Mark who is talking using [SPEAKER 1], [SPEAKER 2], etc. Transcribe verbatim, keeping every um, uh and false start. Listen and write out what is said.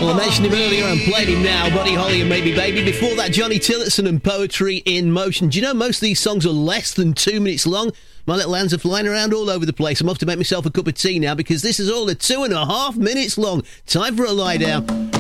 [SPEAKER 1] Well, I mentioned him earlier and played him now. Buddy Holly and Maybe Baby. Before that, Johnny Tillotson and Poetry in Motion. Do you know most of these songs are less than two minutes long? My little hands are flying around all over the place. I'm off to make myself a cup of tea now because this is all at two and a half minutes long. Time for a lie down.